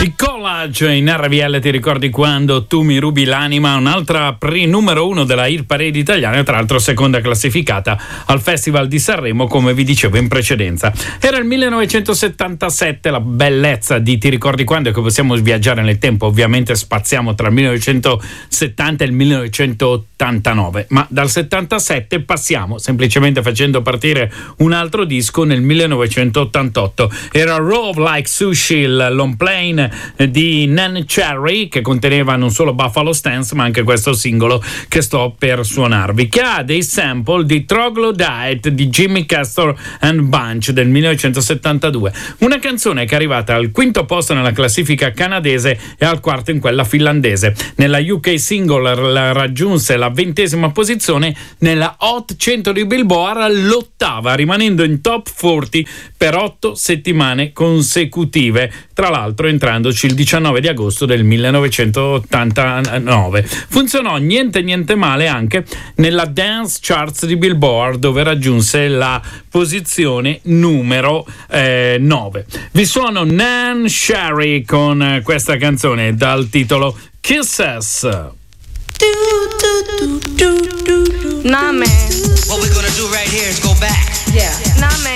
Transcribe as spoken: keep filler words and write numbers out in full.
The Collage in R V L, ti ricordi quando tu mi rubi l'anima, un'altra pre- numero uno della Hit Parade italiana, tra l'altro seconda classificata al Festival di Sanremo, come vi dicevo in precedenza. Era il millenovecentosettantasette, la bellezza di Ti ricordi quando è che possiamo viaggiare nel tempo, ovviamente spaziamo tra il millenovecentosettanta e il millenovecentottantanove, ma dal settantasette passiamo semplicemente facendo partire un altro disco nel millenovecentottantotto. Era Roll Like Sushi, il long plane di Nan Cherry, che conteneva non solo Buffalo Stance ma anche questo singolo che sto per suonarvi, che ha dei sample di Troglodyte di Jimmy Castor and Bunch del millenovecentosettantadue, una canzone che è arrivata al quinto posto nella classifica canadese e al quarto in quella finlandese. Nella U K Single la raggiunse la ventesima posizione, nella Hot cento di Billboard l'ottava, rimanendo in top quaranta per otto settimane consecutive, tra l'altro entrandoci il diciannove di agosto del millenovecentottantanove. Funzionò niente niente male anche nella Dance Charts di Billboard, dove raggiunse la posizione numero eh, nove. Vi suono Nan Cherry con questa canzone dal titolo Kisses. Nah, man. What we're gonna do right here is go back. Yeah. Nah, man.